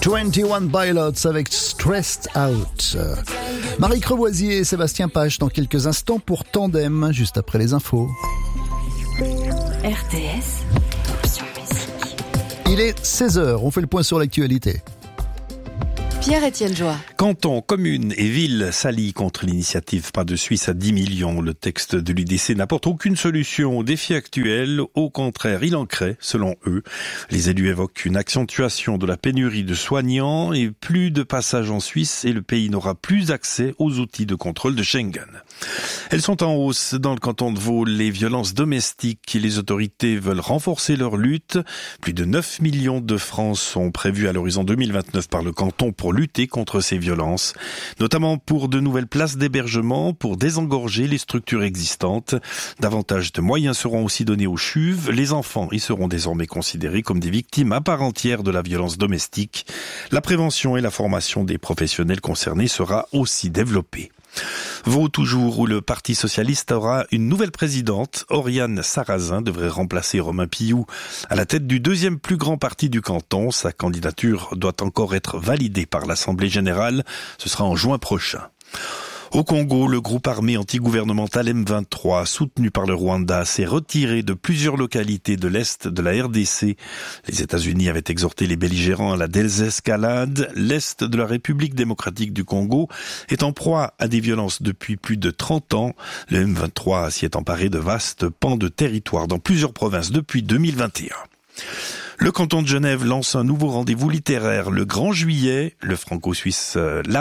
21 Pilots avec Stressed Out. Marie Crevoisier et Sébastien Pache dans quelques instants pour Tandem, juste après les infos. RTS, Option Musique. Il est 16h, on fait le point sur l'actualité. Pierre-Étienne Joie. Cantons, communes et villes s'allient contre l'initiative Pas de Suisse à 10 millions. Le texte de l'UDC n'apporte aucune solution aux défis actuels. Au contraire, il en crée, selon eux. Les élus évoquent une accentuation de la pénurie de soignants et plus de passages en Suisse et le pays n'aura plus accès aux outils de contrôle de Schengen. Elles sont en hausse dans le canton de Vaud. Les violences domestiques et les autorités veulent renforcer leur lutte. Plus de 9 millions de francs sont prévus à l'horizon 2029 par le canton pour lutter contre ces violences, notamment pour de nouvelles places d'hébergement, pour désengorger les structures existantes. Davantage de moyens seront aussi donnés aux CHUV. Les enfants y seront désormais considérés comme des victimes à part entière de la violence domestique. La prévention et la formation des professionnels concernés sera aussi développée. Vaud toujours, où le Parti socialiste aura une nouvelle présidente. Oriane Sarrazin devrait remplacer Romain Pillou à la tête du deuxième plus grand parti du canton. Sa candidature doit encore être validée par l'Assemblée générale. Ce sera en juin prochain. Au Congo, le groupe armé antigouvernemental M23, soutenu par le Rwanda, s'est retiré de plusieurs localités de l'Est de la RDC. Les États-Unis avaient exhorté les belligérants à la désescalade. L'Est de la République démocratique du Congo est en proie à des violences depuis plus de 30 ans. Le M23 s'y est emparé de vastes pans de territoire dans plusieurs provinces depuis 2021. Le canton de Genève lance un nouveau rendez-vous littéraire le Grand Juillet. La franco-suisse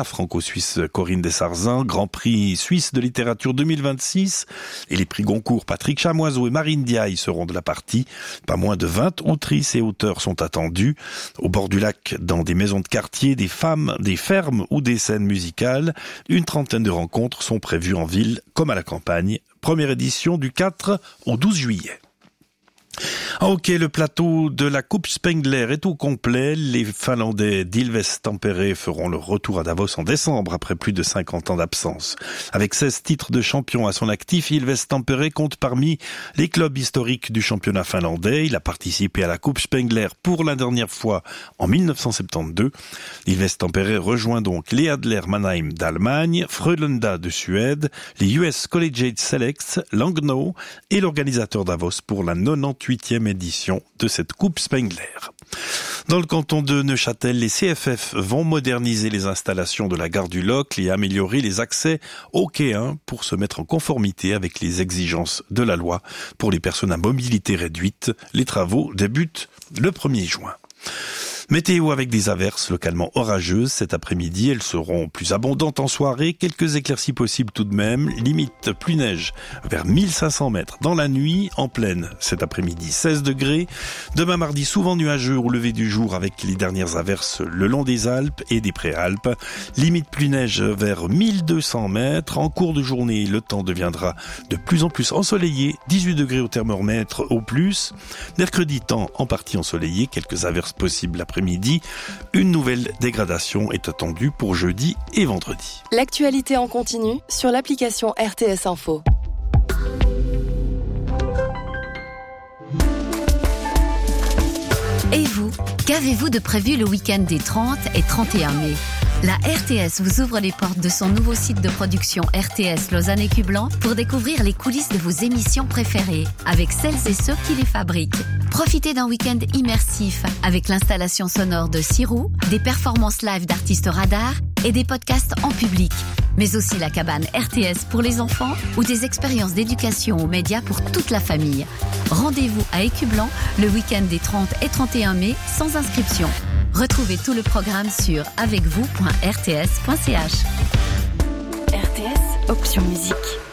Corinne Dessarzins, Grand Prix Suisse de littérature 2026 et les prix Goncourt Patrick Chamoiseau et Marine Diaye seront de la partie. Pas moins de 20 autrices et auteurs sont attendus. Au bord du lac, dans des maisons de quartier, des fermes ou des scènes musicales, une trentaine de rencontres sont prévues en ville comme à la campagne. Première édition du 4 au 12 juillet. En hockey, le plateau de la Coupe Spengler est au complet. Les Finlandais d'Ilves Tampere feront leur retour à Davos en décembre après plus de 50 ans d'absence. Avec 16 titres de champion à son actif, Ilves Tampere compte parmi les clubs historiques du championnat finlandais. Il a participé à la Coupe Spengler pour la dernière fois en 1972. Ilves Tampere rejoint donc les Adler Mannheim d'Allemagne, Frölunda de Suède, les US Collegiate Selects, Langnau et l'organisateur Davos pour la 98e édition de cette Coupe Spengler. Dans le canton de Neuchâtel, les CFF vont moderniser les installations de la gare du Locle et améliorer les accès au quai 1 pour se mettre en conformité avec les exigences de la loi pour les personnes à mobilité réduite. Les travaux débutent le 1er juin. Météo avec des averses localement orageuses cet après-midi. Elles seront plus abondantes en soirée. Quelques éclaircies possibles tout de même. Limite pluie-neige vers 1500 mètres dans la nuit. En pleine cet après-midi, 16 degrés. Demain mardi, souvent nuageux au lever du jour avec les dernières averses le long des Alpes et des Préalpes. Limite pluie-neige vers 1200 mètres. En cours de journée, le temps deviendra de plus en plus ensoleillé. 18 degrés au thermomètre au plus. Mercredi, temps en partie ensoleillé. Quelques averses possibles l'après-midi. Une nouvelle dégradation est attendue pour jeudi et vendredi. L'actualité en continu sur l'application RTS Info. Et vous, qu'avez-vous de prévu le week-end des 30 et 31 mai ? La RTS vous ouvre les portes de son nouveau site de production RTS Lausanne et Cublan pour découvrir les coulisses de vos émissions préférées avec celles et ceux qui les fabriquent. Profitez d'un week-end immersif avec l'installation sonore de Sirou, des performances live d'artistes radars et des podcasts en public. Mais aussi la cabane RTS pour les enfants ou des expériences d'éducation aux médias pour toute la famille. Rendez-vous à Écublan le week-end des 30 et 31 mai sans inscription. Retrouvez tout le programme sur avecvous.rts.ch. RTS, Option Musique.